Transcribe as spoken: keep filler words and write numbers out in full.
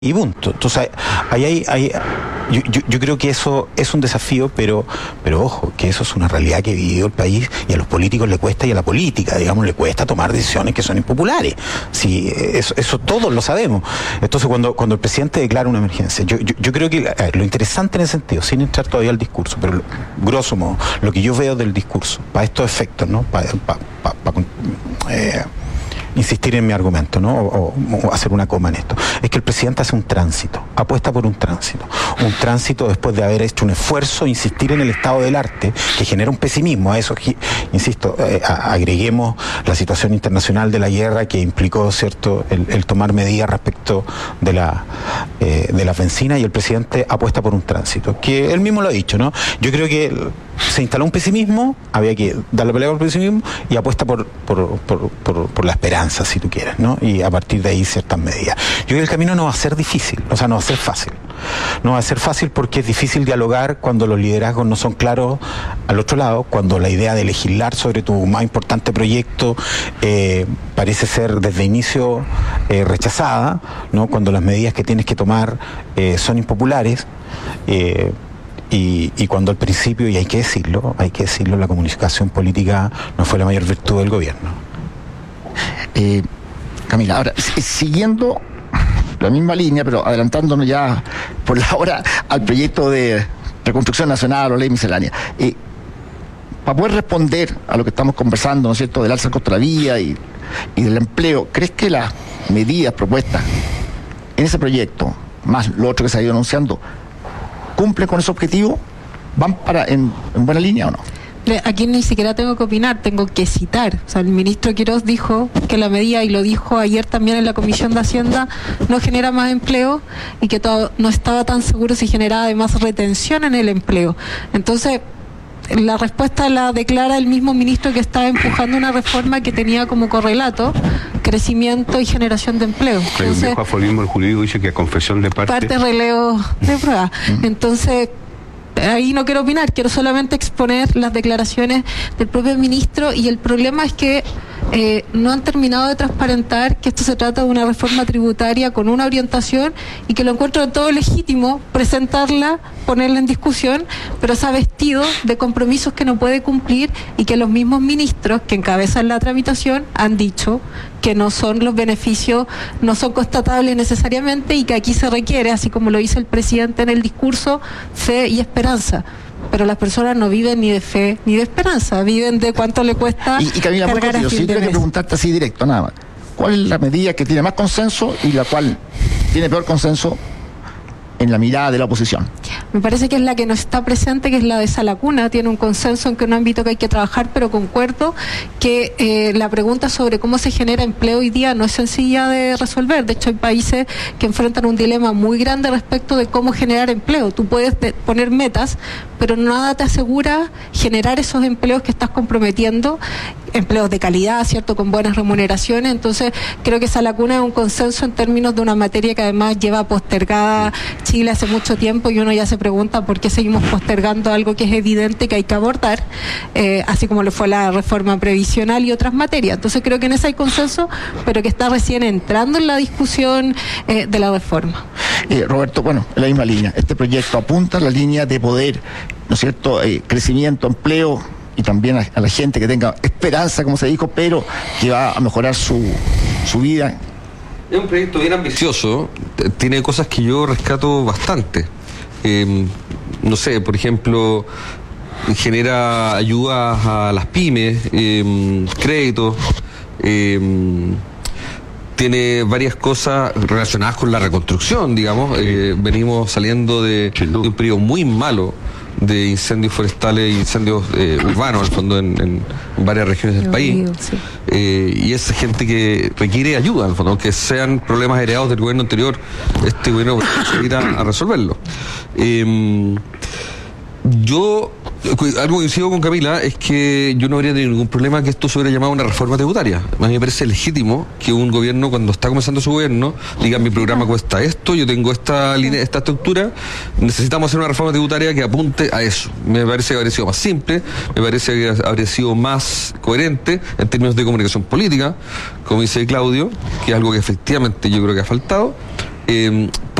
Y punto. Entonces, ahí hay, hay, yo, yo, yo creo que eso es un desafío, pero, pero ojo, que eso es una realidad que vivió el país y a los políticos le cuesta y a la política, digamos, le cuesta tomar decisiones que son impopulares. Sí, eso, eso todos lo sabemos. Entonces, cuando, cuando el presidente declara una emergencia, yo, yo, yo creo que a ver, lo interesante en ese sentido, sin entrar todavía al discurso, pero lo, grosso modo, lo que yo veo del discurso, para estos efectos, ¿no? Para, para, para, para eh, insistir en mi argumento, ¿no? O, o hacer una coma en esto. Es que el presidente hace un tránsito, apuesta por un tránsito. Un tránsito después de haber hecho un esfuerzo, insistir en el estado del arte, que genera un pesimismo. A eso, insisto, eh, agreguemos la situación internacional de la guerra que implicó, ¿cierto?, el, el tomar medidas respecto de la eh, de la bencina, y el presidente apuesta por un tránsito, que él mismo lo ha dicho, ¿no? Yo creo que se instaló un pesimismo, había que darle pelea al pesimismo, y apuesta por, por, por, por, por la esperanza, si tú quieres, ¿no? Y a partir de ahí ciertas medidas. Yo creo que el camino no va a ser difícil, o sea, no va a ser fácil. No va a ser fácil porque es difícil dialogar cuando los liderazgos no son claros al otro lado, cuando la idea de legislar sobre tu más importante proyecto eh, parece ser desde inicio eh, rechazada, ¿no? Cuando las medidas que tienes que tomar eh, son impopulares. Eh, Y, y cuando al principio, y hay que decirlo, hay que decirlo, la comunicación política no fue la mayor virtud del gobierno. Eh, Camila, ahora, siguiendo la misma línea, pero adelantándonos ya por la hora al proyecto de reconstrucción nacional o ley miscelánea, eh, para poder responder a lo que estamos conversando, ¿no es cierto?, del alza del costo de la vida y, y del empleo, ¿crees que las medidas propuestas en ese proyecto, más lo otro que se ha ido anunciando, cumplen con ese objetivo? ¿Van para en, en buena línea o no? Aquí ni siquiera tengo que opinar, tengo que citar. O sea, el ministro Quirós dijo que la medida, y lo dijo ayer también en la Comisión de Hacienda, no genera más empleo y que todo, no estaba tan seguro si generaba además retención en el empleo. Entonces, la respuesta la declara el mismo ministro que estaba empujando una reforma que tenía como correlato crecimiento y generación de empleo. Entonces, el viejo aforismo jurídico dice que a confesión de parte... Parte relevo de prueba. Entonces, ahí no quiero opinar, quiero solamente exponer las declaraciones del propio ministro, y el problema es que eh, no han terminado de transparentar que esto se trata de una reforma tributaria con una orientación, y que lo encuentro de todo legítimo presentarla, ponerla en discusión, pero se ha vestido de compromisos que no puede cumplir y que los mismos ministros que encabezan la tramitación han dicho que no son los beneficios, no son constatables necesariamente, y que aquí se requiere, así como lo dice el presidente en el discurso, fe y esperanza. Pero las personas no viven ni de fe ni de esperanza, viven de cuánto le cuesta. Y, y Camila, muy cortito, sí, tengo que preguntarte así directo, nada más. ¿Cuál es la medida que tiene más consenso y la cual tiene peor consenso en la mirada de la oposición? Me parece que es la que no está presente, que es la de Salacuna. Tiene un consenso en que un ámbito que hay que trabajar, pero concuerdo que eh, la pregunta sobre cómo se genera empleo hoy día no es sencilla de resolver. De hecho, hay países que enfrentan un dilema muy grande respecto de cómo generar empleo. Tú puedes de, poner metas, pero nada te asegura generar esos empleos que estás comprometiendo, empleos de calidad, ¿cierto?, con buenas remuneraciones. Entonces, creo que Salacuna es un consenso en términos de una materia que además lleva postergada Chile hace mucho tiempo, y uno ya se pregunta por qué seguimos postergando algo que es evidente que hay que abordar, eh, así como lo fue la reforma previsional y otras materias. Entonces, creo que en esa hay consenso, pero que está recién entrando en la discusión eh, de la reforma. Eh, Roberto, bueno, en la misma línea, este proyecto apunta a la línea de poder, ¿no es cierto?, eh, crecimiento, empleo, y también a, a la gente que tenga esperanza, como se dijo, pero que va a mejorar su, su vida. Es un proyecto bien ambicioso, tiene cosas que yo rescato bastante. Eh, no sé, por ejemplo, genera ayudas a las pymes, eh, créditos, eh, tiene varias cosas relacionadas con la reconstrucción, digamos. Eh, venimos saliendo de, de un periodo muy malo de incendios forestales e incendios eh, urbanos, al fondo, en, en, en varias regiones del país. Sí. Eh, y es gente que requiere ayuda, al fondo, aunque sean problemas heredados del gobierno anterior, este gobierno puede ir a, a resolverlo. Eh, yo, algo que coincido con Camila, es que yo no habría tenido ningún problema que esto se hubiera llamado una reforma tributaria. A mí me parece legítimo que un gobierno, cuando está comenzando su gobierno, diga: mi programa cuesta esto, yo tengo esta línea, esta estructura, necesitamos hacer una reforma tributaria que apunte a eso. Me parece que habría sido más simple, me parece que habría sido más coherente en términos de comunicación política, como dice Claudio, que es algo que efectivamente yo creo que ha faltado. Eh,